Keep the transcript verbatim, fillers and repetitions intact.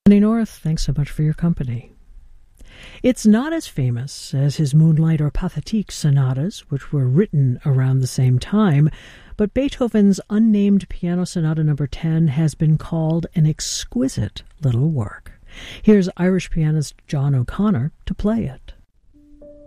Johnny North, thanks so much for your company. It's not as famous as his Moonlight or Pathétique sonatas, which were written around the same time, but Beethoven's unnamed Piano Sonata number ten has been called an exquisite little work. Here's Irish pianist John O'Connor to play it.